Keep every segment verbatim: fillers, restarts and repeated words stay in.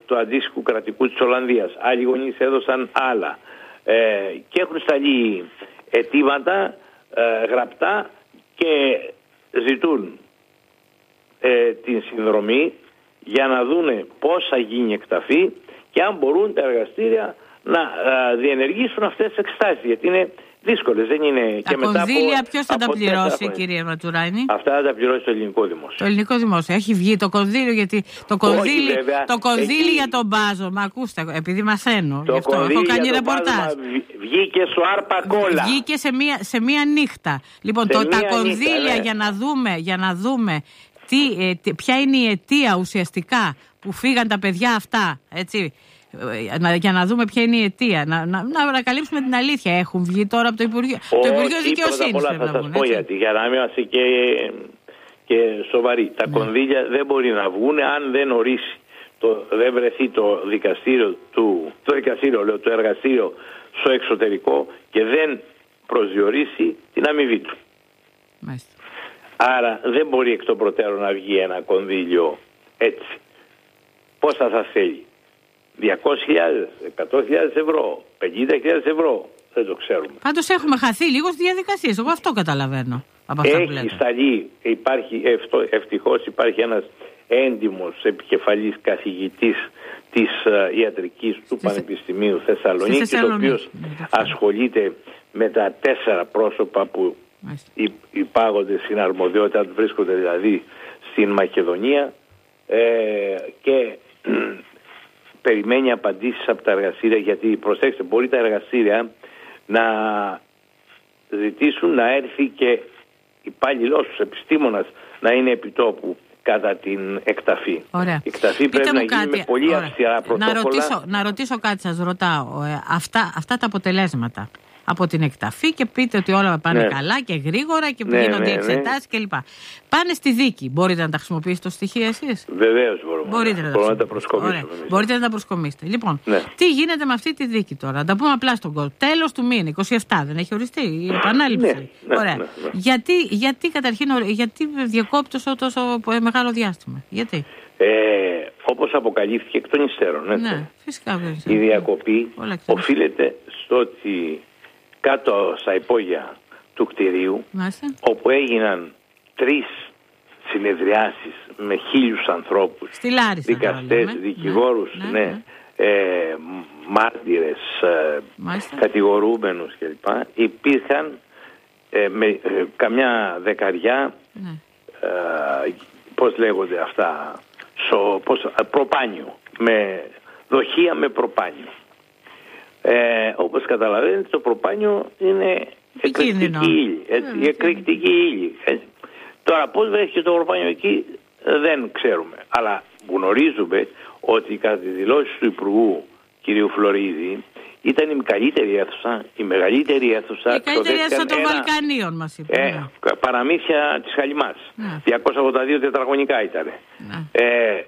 του αντίστοιχου κρατικού της Ολλανδίας. Άλλοι γονείς έδωσαν άλλα. Ε, και έχουν σταλεί αιτήματα ε, γραπτά και ζητούν ε, την συνδρομή για να δούνε πώς θα γίνει η εκταφή και αν μπορούν τα εργαστήρια να ε, διενεργήσουν αυτές τις εξετάσεις, γιατί είναι δύσκολες, δεν είναι. Τα και κονδύλια μετά ποιος θα τα πληρώσει, κύριε Ματουράνη? Αυτά θα τα πληρώσει το ελληνικό δημόσιο. Το ελληνικό δημόσιο. Έχει βγει το κονδύλιο, γιατί το κονδύλι, βέβαια, το κονδύλι εκεί... για τον Μπάζο, μα ακούστε, επειδή μαθαίνω, το γι' αυτό έχω κάνει ρεπορτάζ. Βγήκε στο Άρπα Κόλλα. Βγήκε σε μία, σε μία νύχτα. Λοιπόν, το, τα κονδύλια νύχτα, ναι. για να δούμε, για να δούμε τι, ε, τι, ποια είναι η αιτία ουσιαστικά που φύγαν τα παιδιά αυτά, έτσι, για να δούμε ποια είναι η αιτία, να, να, να ανακαλύψουμε την αλήθεια. Έχουν βγει τώρα από το Υπουργείο, Όχι, το Υπουργείο Δικαιοσύνης. Θα σας πω γιατί, για να μην είμαστε και, και σοβαροί. Τα ναι. κονδύλια δεν μπορεί να βγουν αν δεν ορίσει, το, δεν βρεθεί το δικαστήριο, του, το δικαστήριο, λέω, το εργαστήριο στο εξωτερικό και δεν προσδιορίσει την αμοιβή του. Μάλιστα. Άρα δεν μπορεί εκ των προτέρων να βγει ένα κονδύλιο έτσι. Πόσα θα θέλει? διακόσιες χιλιάδες, εκατό χιλιάδες ευρώ, πενήντα χιλιάδες ευρώ, δεν το ξέρουμε. Πάντως έχουμε χαθεί λίγο στις διαδικασίες, εγώ αυτό καταλαβαίνω από αυτά που λέτε. Έχει σταλεί, υπάρχει, ευτυχώς υπάρχει ένας έντιμος επικεφαλής καθηγητής της uh, ιατρικής του Στις... Πανεπιστημίου Θεσσαλονίκη, ο οποίος ασχολείται με τα τέσσερα πρόσωπα που υ, υπάγονται στην αρμοδιότητα του, βρίσκονται δηλαδή στην Μακεδονία ε, και περιμένει απαντήσεις από τα εργαστήρια, γιατί προσέξτε, μπορεί τα εργαστήρια να ζητήσουν να έρθει και υπάλληλός τους, επιστήμονας, να είναι επιτόπου κατά την εκταφή. Ωραία. Η εκταφή Πείτε πρέπει να κάτι, γίνει με πολύ αυστηρά πρωτόκολλα. Να ρωτήσω, να ρωτήσω κάτι, σας ρωτάω. Ε, αυτά, αυτά τα αποτελέσματα από την εκταφή, και πείτε ότι όλα πάνε ναι. καλά και γρήγορα και που ναι, γίνονται ναι, εξετάσεις ναι. κλπ. Πάνε στη δίκη. Μπορείτε να τα χρησιμοποιήσετε το στοιχείο εσείς? Βεβαίως μπορούμε. Μπορείτε να, μπορούμε να τα προσκομίσουμε. Μπορείτε να τα προσκομίσετε. Λοιπόν, ναι. τι γίνεται με αυτή τη δίκη τώρα? Να τα πούμε απλά στον κόσμο. Τέλος του μήνα, είκοσι επτά, δεν έχει οριστεί η επανάληψη? Ναι, ναι, Ωραία. Ναι, ναι. Γιατί, γιατί καταρχήν, γιατί διακόπτει τόσο, τόσο μεγάλο διάστημα? Γιατί? Ε, όπως αποκαλύφθηκε εκ των υστέρων. Ναι, φυσικά. Η διακοπή οφείλεται στο ότι κάτω στα υπόγεια του κτηρίου, Μάλιστα. όπου έγιναν τρεις συνεδριάσεις με χίλιους ανθρώπους, Λάρισα, δικαστές, δικηγόρους, ναι, ναι, ναι. Ε, μάρτυρες, ε, κατηγορούμενους κλπ. Υπήρχαν ε, με, ε, καμιά δεκαριά, ναι. ε, πώς λέγονται αυτά, σο, πώς, προπάνιο, με δοχεία με προπάνιο. Ε, όπως καταλαβαίνετε, το προπάνιο είναι εκρηκτική ύλη, έτσι, ε, εκρηκτική ύλη. Έτσι. Τώρα πώς βρέθηκε το προπάνιο εκεί δεν ξέρουμε, αλλά γνωρίζουμε ότι κατά τη δηλώση του Υπουργού κ. Φλωρίδη ήταν η καλύτερη αίθουσα, η μεγαλύτερη αίθουσα. Η καλύτερη αίθουσα των ένα, Βαλκανίων μας είπε. Ε, ναι. Παραμύθια της Χαλιμάς. Ναι. διακόσια ογδόντα δύο τετραγωνικά ήταν. Ναι. Ε, ε,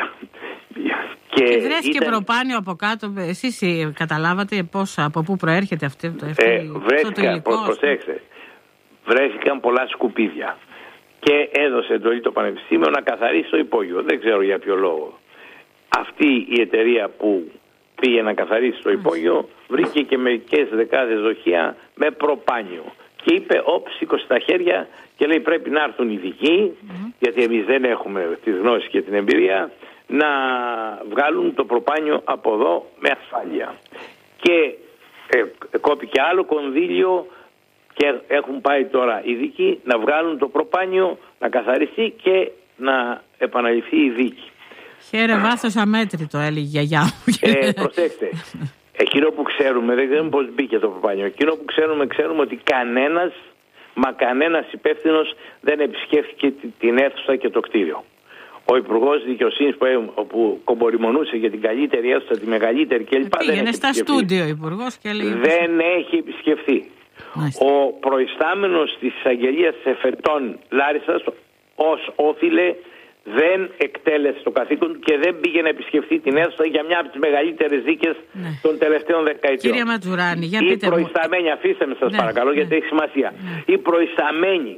και και βρέθηκε ήταν... προπάνιο από κάτω. Εσείς καταλάβατε πώς, από πού προέρχεται αυτό το ε, βρέθηκαν, προ, προσέξτε, βρέθηκαν πολλά σκουπίδια. Και έδωσε εντολή το Πανεπιστήμιο να καθαρίσει το υπόγειο. Δεν ξέρω για ποιο λόγο. Αυτή η εταιρεία που πήγε να καθαρίσει το υπόγειο βρήκε και μερικές δεκάδες δοχεία με προπάνιο. Και είπε, όπ, σήκωσε τα χέρια και λέει πρέπει να έρθουν οι ειδικοί, mm-hmm. γιατί εμείς δεν έχουμε τη γνώση και την εμπειρία, να βγάλουν το προπάνιο από εδώ με ασφάλεια. Και ε, κόπηκε άλλο κονδύλιο και έχουν πάει τώρα οι ειδικοί να βγάλουν το προπάνιο, να καθαριστεί και να επαναληφθεί η δίκη. Χαίρε βάθος αμέτρητο, έλεγε η γιαγιά μου. Ε, προσέξτε, εκείνο που ξέρουμε, δεν ξέρουμε πώς μπήκε το προπάνιο, εκείνο που ξέρουμε, ξέρουμε ότι κανένας, μα κανένας υπεύθυνος δεν επισκέφθηκε την αίθουσα και το κτίριο. Ο Υπουργός Δικαιοσύνης που, που κομπορημονούσε για την καλύτερη αίθουσα, τη μεγαλύτερη κλπ. Πήγαινε στα στούντιο ο Υπουργός και έλεγε... Δεν έχει επισκεφθεί. Μάλιστα. Ο προϊστάμενος της εισαγγελίας Εφετών Λάρισσας ως όφιλε δεν εκτέλεσε το καθήκον του και δεν πήγε να επισκεφθεί την αίθουσα για μια από τις μεγαλύτερες δίκες ναι. των τελευταίων δεκαετιών. Κύριε Ματζουράνη, για πείτε μου. Οι προϊσταμένοι, αφήστε με σας ναι, παρακαλώ ναι, γιατί έχει σημασία. Ναι. Οι προϊσταμένοι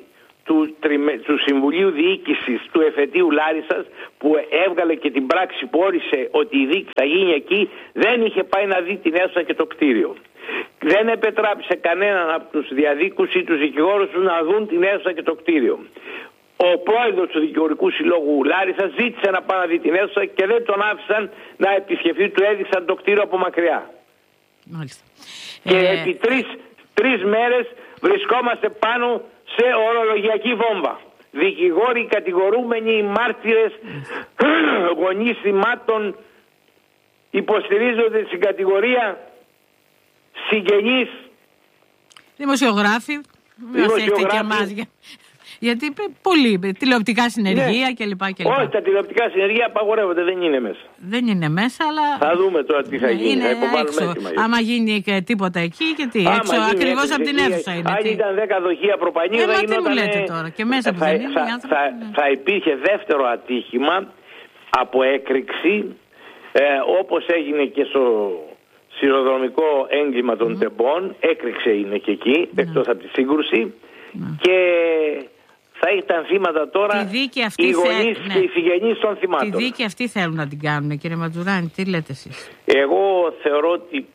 του, του Συμβουλίου Διοίκησης του εφετείου Λάρισσας, που έβγαλε και την πράξη που όρισε ότι η δίκη θα γίνει εκεί, δεν είχε πάει να δει την αίθουσα και το κτίριο. Δεν επετράπησε κανέναν από τους διαδίκους ή τους δικηγόρους του να δουν την αίθουσα και το κτίριο. Ο πρόεδρος του Δικηγορικού Συλλόγου Λάρισα ζήτησε να πάει να δει την αίθουσα και δεν τον άφησαν να επισκεφθεί, του έδειξαν το κτίριο από μακριά. Μάλιστα. Και ε... επί τρεις, τρεις μέρες βρισκόμαστε πάνω σε ορολογιακή βόμβα. Δικηγόροι, κατηγορούμενοι, μάρτυρες, γονείς θυμάτων υποστηρίζονται στην κατηγορία, συγγενείς, δημοσιογράφοι. Δημοσιογράφοι. Γιατί πολύ τηλεοπτικά συνεργεία ναι. κλπ. Όχι, τα τηλεοπτικά συνεργεία απαγορεύονται, δεν είναι μέσα. Δεν είναι μέσα, αλλά. Θα δούμε τώρα τι θα γίνει. Είναι θα υποβάλουμε έξω. Άμα γίνει και τίποτα εκεί και τι. Άμα έξω, ακριβώς από την αίθουσα είναι. Αν ήταν δέκα δοχεία προπανίου, ε, θα γινόταν. Τι μου λέτε τώρα, και μέσα που θα, δεν είναι. Θα, θα, θα, θα υπήρχε δεύτερο ατύχημα από έκρηξη, ε, όπως έγινε και στο σιδηροδρομικό έγκλημα των mm. τεμπών. Έκρηξε είναι και εκεί, mm. εκτός από τη σύγκρουση. Mm. Και θα ήταν θύματα τώρα οι γονείς ναι. και οι συγγενείς των θυμάτων. Τη δίκη αυτή θέλουν να την κάνουν, κύριε Ματζουράνη, τι λέτε εσείς? Εγώ θεωρώ ότι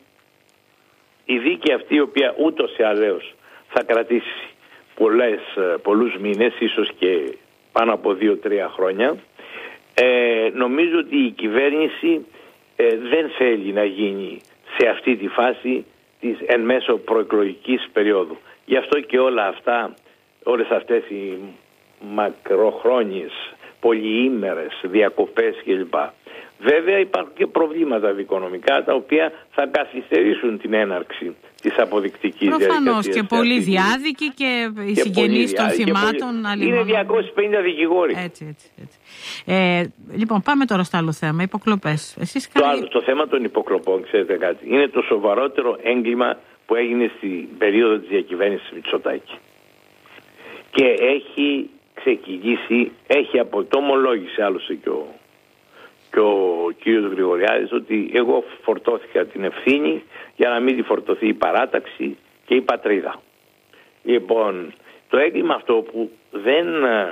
η δίκη αυτή, η οποία ούτως ή άλλως θα κρατήσει πολλές, πολλούς μήνες, ίσως και πάνω από δύο-τρία χρόνια, ε, νομίζω ότι η κυβέρνηση ε, δεν θέλει να γίνει σε αυτή τη φάση της εν μέσω προεκλογικής περίοδου. Γι' αυτό και όλα αυτά, όλες αυτές οι μακροχρόνιες, πολυήμερες διακοπές κλπ. Βέβαια υπάρχουν και προβλήματα δικονομικά, τα οποία θα καθυστερήσουν την έναρξη της αποδεικτικής διαδικασίας. Προφανώς και πολλοί διάδικοι και οι συγγενείς των θυμάτων. Είναι διακόσιοι πενήντα δικηγόροι. Έτσι, έτσι, έτσι. Ε, λοιπόν, πάμε τώρα στο άλλο θέμα, υποκλοπές. Εσείς το, καλή... άλλο, το θέμα των υποκλοπών, ξέρετε κάτι, είναι το σοβαρότερο έγκλημα που έγινε στην περίοδο της διακυβέρνησης Μητσοτάκη. Και έχει ξεκινήσει, έχει αποτομολόγηση άλλωστε και ο, και ο κύριος Γρηγοριάδης, ότι εγώ φορτώθηκα την ευθύνη για να μην τη φορτωθεί η παράταξη και η πατρίδα. Λοιπόν, το έγκλημα αυτό που δεν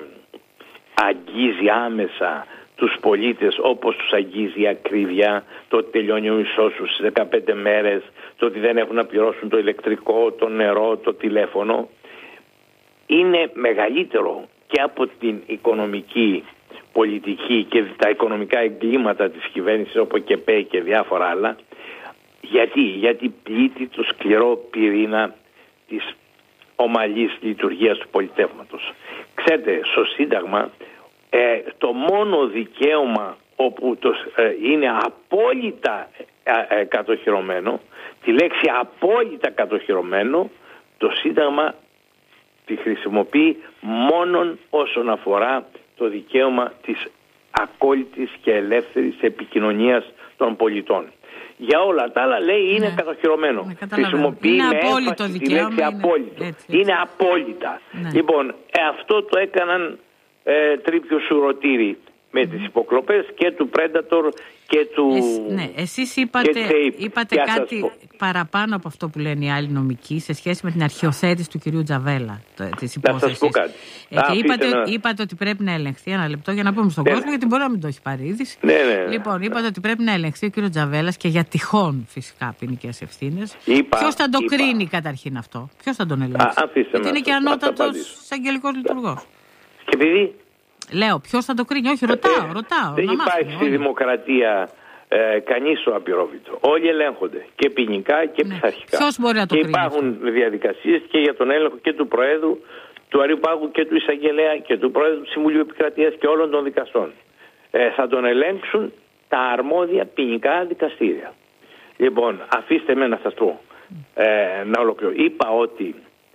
αγγίζει άμεσα τους πολίτες όπως τους αγγίζει η ακρίβεια, το ότι τελειώνει ο μισθός τους στις δεκαπέντε μέρες, το ότι δεν έχουν να πληρώσουν το ηλεκτρικό, το νερό, το τηλέφωνο, είναι μεγαλύτερο και από την οικονομική πολιτική και τα οικονομικά εγκλήματα της κυβέρνησης όπως και ΠΕ και διάφορα άλλα. Γιατί, γιατί πλήττει το σκληρό πυρήνα της ομαλής λειτουργίας του πολιτεύματος. Ξέρετε, στο Σύνταγμα ε, το μόνο δικαίωμα όπου το, ε, είναι απόλυτα ε, ε, κατοχυρωμένο, τη λέξη απόλυτα κατοχυρωμένο, το Σύνταγμα τη χρησιμοποιεί μόνον όσον αφορά το δικαίωμα της ακόλυτης και ελεύθερης επικοινωνίας των πολιτών. Για όλα τα άλλα λέει είναι ναι. κατοχυρωμένο. Ναι, χρησιμοποιεί είναι με απόλυτο έμφαση δικαίωμα, τη λέξη είναι... απόλυτο. Έτσι, έτσι. Είναι απόλυτα. Ναι. Λοιπόν, ε, αυτό το έκαναν ε, τρίπιο σουρωτήρι με mm. τις υποκλοπές και του Predator και του... Ε, ναι, εσείς είπατε, είπατε κάτι παραπάνω από αυτό που λένε οι άλλοι νομικοί σε σχέση με την αρχιοθέτηση του κυρίου Τζαβέλα της υπόθεσης. Να σας πω κάτι. Ε, και είπατε, να... είπατε ότι πρέπει να ελεγχθεί, ένα λεπτό για να πούμε στον ναι. κόσμο, γιατί μπορεί να μην το έχει πάρει είδηση. Ναι, ναι, ναι. Λοιπόν, είπατε ότι πρέπει να ελεγχθεί ο κύριος Τζαβέλας και για τυχόν φυσικά ποινικές ευθύνες. Ποιος θα το είπα. κρίνει καταρχήν αυτό? Ποιος θα τον ελέγξει? Α, γιατί είναι και ανώτατος εισαγγελικός λειτουργός. Και επειδή... Λέω, ποιος θα το κρίνει? Όχι, ρωτάω, ε, ρωτάω. Δεν υπάρχει μάθουμε, στη όλοι. δημοκρατία ε, κανείς ο απειρόβητο. Όλοι ελέγχονται και ποινικά και ναι. πειθαρχικά. Ποιος μπορεί να το και κρίνει? Υπάρχουν αυτό. διαδικασίες και για τον έλεγχο και του Προέδρου, του Αρείου Πάγου και του Εισαγγελέα και του Προέδρου του Συμβουλίου Επικρατείας και όλων των δικαστών. Ε, θα τον ελέγξουν τα αρμόδια ποινικά δικαστήρια. Λοιπόν, αφήστε με να σας πω, ε, να ολοκληρώσω. Είπα ότι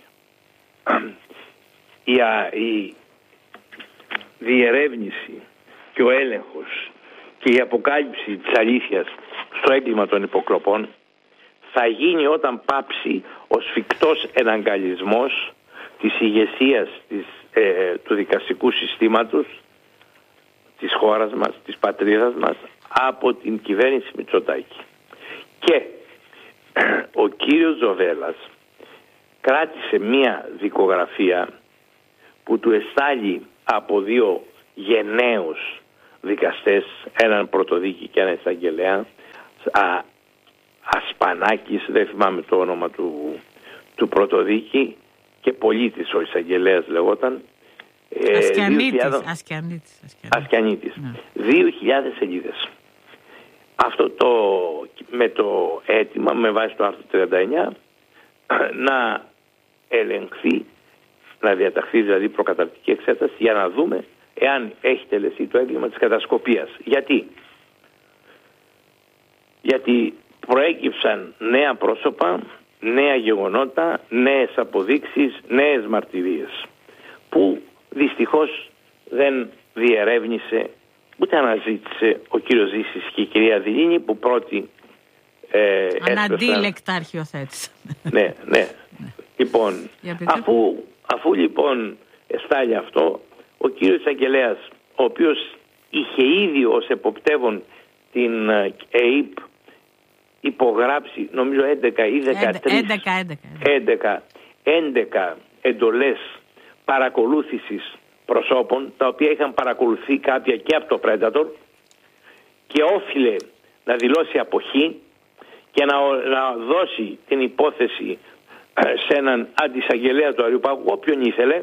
η, η διερεύνηση και ο έλεγχος και η αποκάλυψη της αλήθειας στο έγκλημα των υποκλοπών θα γίνει όταν πάψει ο σφικτός εναγκαλισμός της ηγεσίας της, ε, του δικαστικού συστήματος της χώρας μας, της πατρίδας μας από την κυβέρνηση Μητσοτάκη. Και ο κύριος Τζαβέλας κράτησε μία δικογραφία που του εστάλει από δύο γενναίους δικαστές, έναν πρωτοδίκη και έναν εισαγγελέα, Α, Ασπανάκης, δεν θυμάμαι το όνομα του, του πρωτοδίκη, και πολίτης ο εισαγγελέας λεγόταν. Ασκιανίτης. Ε, Ασκιανίτης. Ασκιανίτης. Δύο χιλιάδες σελίδες. Αυτό το, με το αίτημα, με βάση το άρθρο τριάντα εννιά, να ελεγχθεί, να διαταχθεί δηλαδή προκαταρκτική εξέταση για να δούμε εάν έχει τελεστεί το έγκλημα της κατασκοπίας. Γιατί? Γιατί προέκυψαν νέα πρόσωπα, νέα γεγονότα, νέες αποδείξεις, νέες μαρτυρίες, που δυστυχώς δεν διερεύνησε ούτε αναζήτησε ο κύριος Ζήσης και η κυρία Δηλίνη, που πρώτη ε, αναντίλεκτα αρχιοθέτησαν. Ναι, ναι. Λοιπόν, αφού, αφού λοιπόν εστάλει αυτό, ο κύριος εισαγγελέας, ο οποίος είχε ήδη ως εποπτεύων την ΕΕΠ υπογράψει νομίζω έντεκα ή δεκατρείς έντεκα, έντεκα εντολές παρακολούθησης προσώπων, τα οποία είχαν παρακολουθεί κάποια και από το Predator, και όφιλε να δηλώσει αποχή και να, να δώσει την υπόθεση σε έναν αντισαγγελέα του Αριουπάγου, όποιον ήθελε,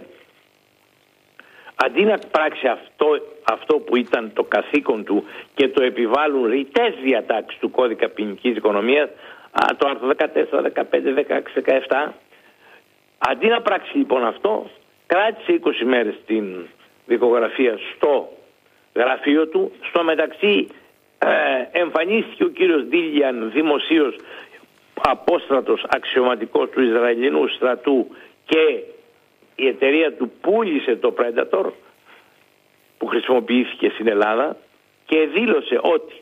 αντί να πράξει αυτό, αυτό που ήταν το καθήκον του και το επιβάλλουν ρητές διατάξεις του κώδικα ποινικής οικονομίας, το άρθρο δεκατέσσερα, δεκαπέντε, δεκαέξι, δεκαεπτά, αντί να πράξει λοιπόν αυτό, κράτησε είκοσι μέρες την δικογραφία στο γραφείο του. Στο μεταξύ ε, εμφανίστηκε ο κύριος Ντίλιαν δημοσίως, απόστρατος αξιωματικός του Ισραηλινού στρατού, και η εταιρεία του πούλησε το Predator που χρησιμοποιήθηκε στην Ελλάδα, και δήλωσε ότι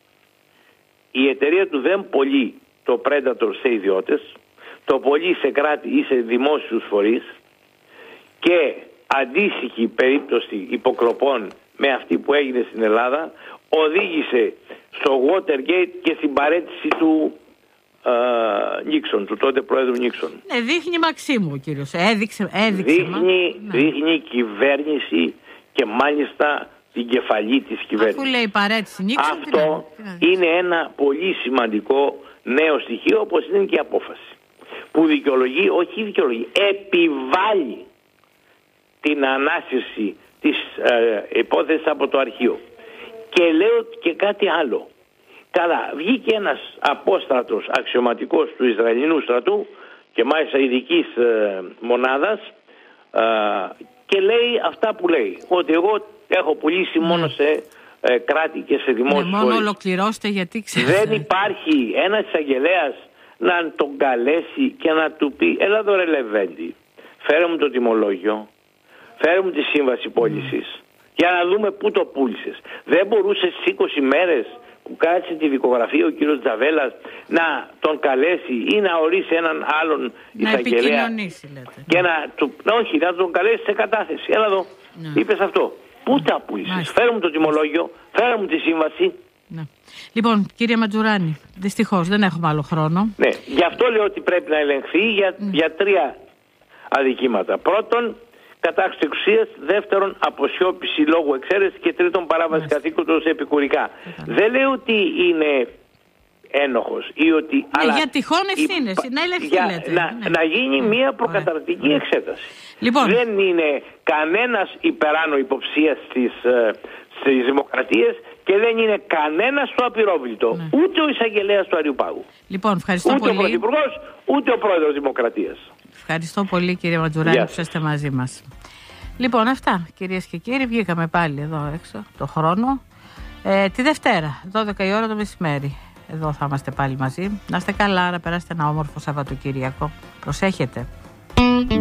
η εταιρεία του δεν πωλεί το Predator σε ιδιώτες, το πωλεί σε κράτη ή σε δημόσιους φορείς, και αντίστοιχη περίπτωση υποκλοπών με αυτή που έγινε στην Ελλάδα οδήγησε στο Watergate και στην παρέτηση του Νίξον, του τότε πρόεδρου Νίξον. Ναι, δείχνει Μαξίμου ο κύριος. Έδειξε, έδειξε δείχνει, μα... δείχνει κυβέρνηση, και μάλιστα την κεφαλή της κυβέρνησης. Αφού λέει παρέτηση Νίξον. Αυτό είναι ένα πολύ σημαντικό νέο στοιχείο, όπως είναι και η απόφαση, που δικαιολογεί, όχι δικαιολογεί, επιβάλλει την ανάσυρση της ε, υπόθεσης από το αρχείο. Και λέω και κάτι άλλο. Καλά, βγήκε ένας απόστρατος αξιωματικός του Ισραηλινού στρατού, και μάλιστα ειδικής ε, μονάδας, ε, και λέει αυτά που λέει, ότι εγώ έχω πουλήσει ναι. μόνο σε ε, κράτη και σε δημόσιους ναι, μόνο φορείς. Ολοκληρώστε, γιατί ξέρετε. Δεν υπάρχει ένας εισαγγελέας να τον καλέσει και να του πει, έλα εδώ ρε Λεβέντη, φέρε μου το τιμολόγιο, φέρε μου τη σύμβαση πώλησης, mm. για να δούμε πού το πούλησες. Δεν μπορούσε στις είκοσι μέρες που κάτσε τη δικογραφία ο κύριος Τζαβέλας να τον καλέσει ή να ορίσει έναν άλλον να εισαγγελέα, επικοινωνήσει, λέτε. Και να του, όχι, να τον καλέσει σε κατάθεση. Έλα εδώ, ναι. είπες αυτό. Πού τα πούλησες? Φέρε μου το τιμολόγιο, φέρε μου τη σύμβαση. Ναι. Λοιπόν, κύριε Ματζουράνη, δυστυχώς δεν έχουμε άλλο χρόνο. Ναι, γι' αυτό λέω ότι πρέπει να ελεγχθεί για, mm. για τρία αδικήματα. Πρώτον, κατάχρηση εξουσίας. Δεύτερον, αποσιώπηση λόγου εξαίρεση. Και τρίτον, παράβαση yes. καθήκοντος επικουρικά. Yeah. Δεν λέω ότι είναι ένοχος ή ότι. Ναι, αλλά για τυχόν ευθύνες. Η... Να ελεγχθεί, για... λέτε. Να, ναι. να γίνει yeah. μια προκαταρκτική yeah. εξέταση. Λοιπόν. Δεν είναι κανένας υπεράνω υποψίας στις, στις δημοκρατίες, και δεν είναι κανένας στο απειρόβλητο. Ναι. Ούτε ο εισαγγελέας του Αριουπάγου. Λοιπόν, ευχαριστώ ούτε πολύ. Ούτε ο Πρωθυπουργός, ούτε ο Πρόεδρος Δημοκρατίας. Ευχαριστώ πολύ, κύριε Ματζουράνη, που είστε μαζί μας. Λοιπόν, αυτά, κυρίες και κύριοι, βγήκαμε πάλι εδώ έξω το χρόνο. Ε, τη Δευτέρα, δώδεκα η ώρα το μεσημέρι. Εδώ θα είμαστε πάλι μαζί. Να είστε καλά, να περάσετε ένα όμορφο Σαββατοκύριακο. Προσέχετε.